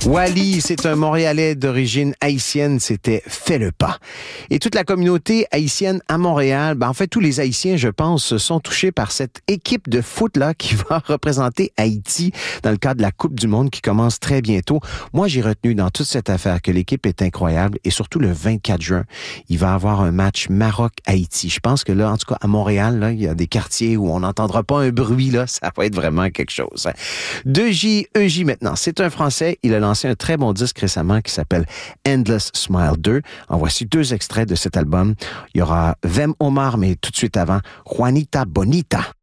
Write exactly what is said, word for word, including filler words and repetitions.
Wally, c'est un Montréalais d'origine haïtienne, c'était Fais le pas. Et toute la communauté haïtienne à Montréal, ben en fait tous les Haïtiens, je pense, sont touchés par cette équipe de foot-là qui va représenter Haïti dans le cadre de la Coupe du Monde qui commence très bientôt. Moi, j'ai retenu dans toute cette affaire que l'équipe est incroyable et surtout le vingt-quatre juin, il va y avoir un match Maroc-Haïti. Je pense que là, en tout cas à Montréal, là, il y a des quartiers où on n'entendra pas un bruit, là, ça va être vraiment quelque chose. deux J, E J maintenant, c'est un Français, il a lancé un très bon disque récemment qui s'appelle Endless Smile deux. En voici deux extraits de cet album. Il y aura Vem Omar, mais tout de suite avant, Juanita Bonita.